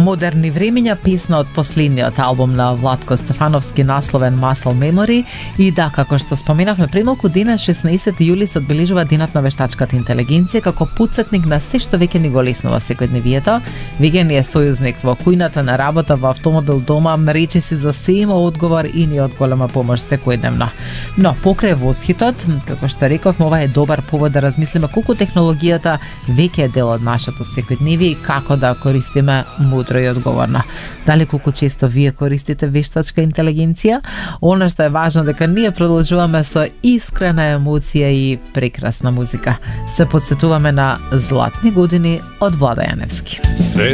Модерни времења, песна од последниот албум на Владко Стефановски, насловен Muscle Memory. И да, како што споменавме пред малку, денес 16 јули се одбележува денот на вештачката интелигенција како потсетник на се што веќе ни го леснува секојдневието. Веќе ни е сојузник во кујната, на работа, во автомобил, дома, речи си за се има одговор и ни од голема помош секојдневно. Но покрај восхитот, како што рековме, ова е добар повод да размислиме колку технологијата веќе е дел од нашето секојдневие и како да користиме мудро и одговорно. Дали колку често вие користите вештачка интелигенција? Она што е важно дека ние продолжуваме со искрена емоција и прекрасна музика. Се потсетуваме на златни години од Владо Јаневски. Све